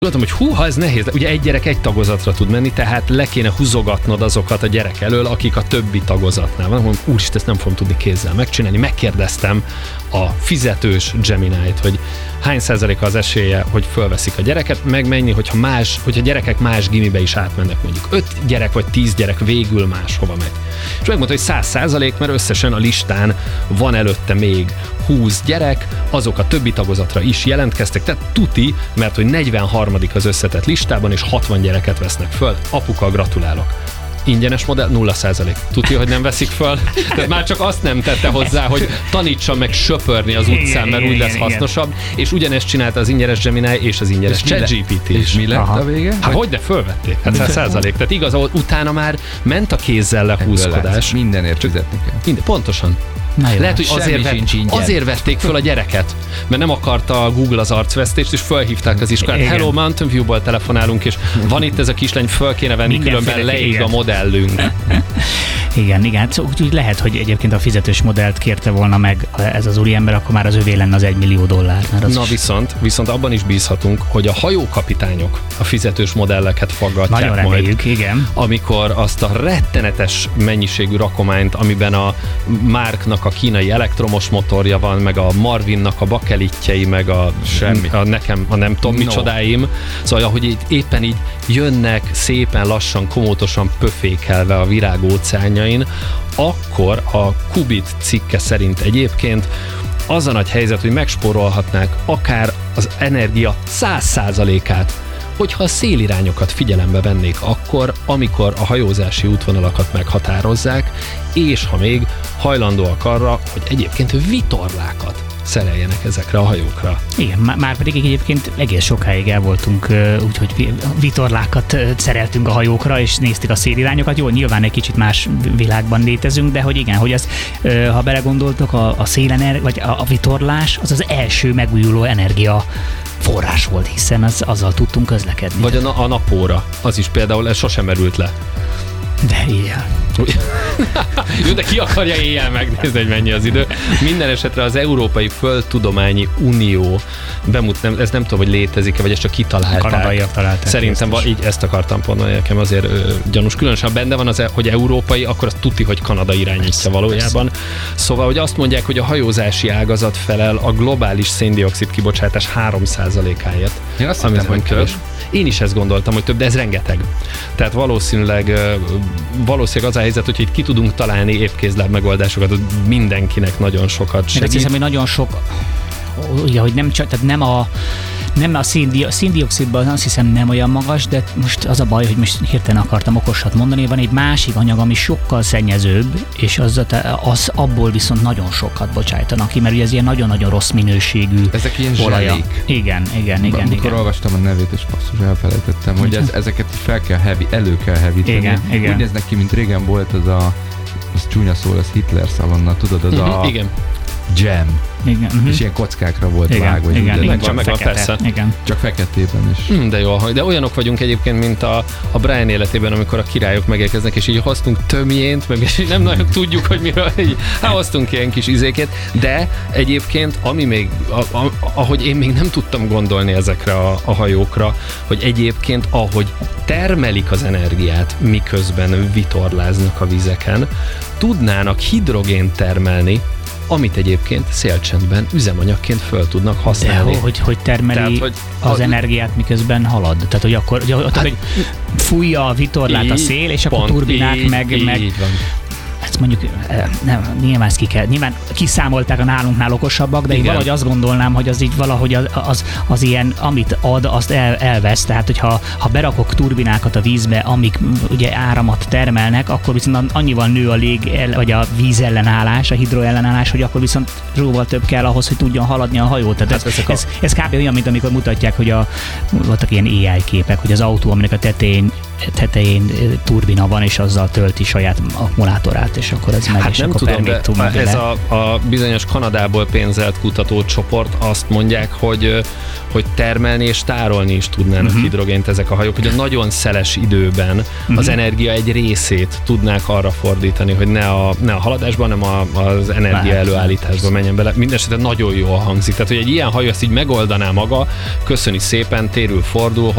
Gondoltam, hogy húha, ez nehéz. Ugye egy gyerek egy tagozatra tud menni, tehát le kéne húzogatnod azokat a gyerek elől, akik a többi tagozatnál van. Mondom, úristen, ezt nem fogom tudni kézzel megcsinálni. Megkérdeztem a fizetős Gemini-t, hogy hány százaléka az esélye, hogy fölveszik a gyereket, meg mennyi, hogyha gyerekek más gimibe is átmennek, mondjuk 5 gyerek vagy 10 gyerek végül máshova megy. És megmondta, hogy 100%, mert összesen a listán van előtte még 20 gyerek, azok a többi tagozatra is jelentkeztek, tehát tuti, mert hogy 43. az összetett listában, és 60 gyereket vesznek föl. Apuka, gratulálok. Ingyenes modell, 0%. Tudja, hogy nem veszik föl. Tehát már csak azt nem tette hozzá, hogy tanítsa meg söpörni az utcán, mert úgy lesz hasznosabb. És ugyanezt csinálta az ingyenes Gemini és az ingyenes ChatGPT is. És mi lett a vége? Hát hogyne fölvették? Hát 100%. Tehát igazából utána már ment a kézzel lehúzkodás. Mindenért fizetni kell. Minden, pontosan. Lehet, hogy azért vették föl a gyereket, mert nem akarta a Google az arcvesztést, és fölhívták az iskolát. Igen. Hello, Mountain View-ból telefonálunk, és van itt ez a kislány, föl kéne venni, különben leég a modellünk. Igen. Úgyhogy lehet, hogy egyébként a fizetős modellt kérte volna meg ez az úriember, akkor már az övé lenne az $1 millió. Na viszont abban is bízhatunk, hogy a hajókapitányok a fizetős modelleket faggatják nagyon reméljük, igen. Amikor azt a rettenetes mennyiségű rakományt, amiben a Marknak a kínai elektromos motorja van, meg a Marvinnak a bakelitjei, meg nekem a nem tudom micsodáim. Szóval, hogy éppen így jönnek szépen lassan, komótosan pöfékelve a virág óceánjain, akkor a Kubit cikke szerint egyébként az a nagy helyzet, hogy megspórolhatnák akár az energia 100%-át, hogyha a szélirányokat figyelembe vennék akkor, amikor a hajózási útvonalakat meghatározzák, és ha még hajlandóak arra, hogy egyébként vitorlákat szereljenek ezekre a hajókra. Igen, már pedig egyébként egész sokáig el voltunk, úgyhogy vitorlákat szereltünk a hajókra, és néztük a szélirányokat. Jó, nyilván egy kicsit más világban létezünk, de hogy igen, hogy ez, ha belegondoltok, a vagy a vitorlás az az első megújuló energia forrás volt, hiszen azzal tudtunk közlekedni. Vagy a napóra, az is például, ez sosem merült le. De éjjel. Jó, de ki akarja éjjel megnézni, hogy mennyi az idő. Minden esetre az Európai Földtudományi Unió ez nem tudom, hogy létezik-e, vagy ezt csak kitalálták. Kanadaiak találták. Szerintem így ezt akartam mondani, nekem azért gyanús. Különösen benne van hogy európai, akkor azt tuti, hogy Kanada irányítja valójában. Szóval, hogy azt mondják, hogy a hajózási ágazat felel a globális széndioxid kibocsátás 3%-áért. Én azt hittem, hogy több. Én is ezt gondoltam, hogy több, de ez rengeteg. Tehát valószínűleg az a helyzet, hogy itt ki tudunk találni épkézláb megoldásokat, az mindenkinek nagyon sokat segít. Én azt hiszem, hogy nagyon sok, ugye, hogy nem a széndioxidban azt hiszem nem olyan magas, de most az a baj, hogy most hirtelen akartam okosat mondani, van egy másik anyag, ami sokkal szennyezőbb, és az abból viszont nagyon sokat bocsájtanak ki, mert ugye ez ilyen nagyon-nagyon rossz minőségű ezek ilyen olaja. zselék. Igen. Amikor olvastam a nevét, és basszus, elfelejtettem, hogy ezeket elő kell hevíteni. Igen. Úgy néznek ki, mint régen volt az csúnya szó, az Hitler szalonna, tudod, az a jam. Igen. És ilyen kockákra volt vágva. Igen, persze. Igen. Csak feketében is. De jó, de olyanok vagyunk egyébként, mint a Brian életében, amikor a királyok megérkeznek, és így hoztunk tömjént, meg és nem nagyon tudjuk, hogy miről, így hoztunk ilyen kis izéket, de egyébként, ami még, ahogy én még nem tudtam gondolni ezekre a hajókra, hogy egyébként, ahogy termelik az energiát, miközben vitorláznak a vizeken, tudnának hidrogént termelni, amit egyébként szélcsendben üzemanyagként föl tudnak használni. De hogy termeli az energiát, miközben halad? Tehát, hogy akkor hogy fújja a vitorlát a szél, és akkor turbinák meg... Így van. Ezt mondjuk nyilván kiszámolták a nálunknál okosabbak, de én valahogy azt gondolnám, hogy az így valahogy az ilyen, amit ad, azt elvesz. Tehát, hogyha berakok turbinákat a vízbe, amik ugye áramot termelnek, akkor viszont annyival nő a vagy a vízellenállás, a hidroellenállás, hogy akkor viszont jóval több kell ahhoz, hogy tudjon haladni a hajó. Tehát ez kb. Olyan, mint amikor mutatják, hogy voltak ilyen AI képek, hogy az autó, aminek a tetején tetején turbina van, és azzal tölti saját akkumulátorát, és akkor ez megy, hát és nem akkor tudom, de ez a bizonyos Kanadából pénzelt kutatócsoport azt mondják, hogy termelni és tárolni is tudnának hidrogént ezek a hajók, hogy a nagyon szeles időben az energia egy részét tudnák arra fordítani, hogy ne a haladásban, hanem az energia előállításba menjen bele. Mindenesetre nagyon jól hangzik. Tehát, hogy egy ilyen hajó ezt így megoldaná maga, köszöni szépen, térül, fordul,